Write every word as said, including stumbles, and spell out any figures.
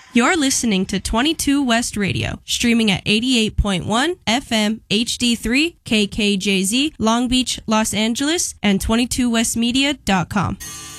You're listening to twenty-two West Radio, streaming at eighty-eight point one F M H D three K K J Z, Long Beach, Los Angeles, and twenty-two west media dot com.